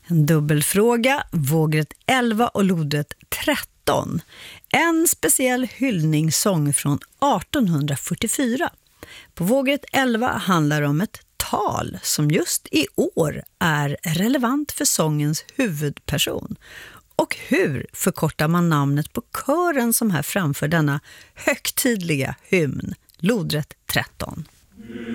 En dubbelfråga, vågrätt 11 och lodrätt 13. En speciell hyllningssång från 1844. På vågrätt 11 handlar om ett tal som just i år är relevant för sångens huvudperson. Och hur förkortar man namnet på kören som här framför denna högtidliga hymn? Lodrätt 13.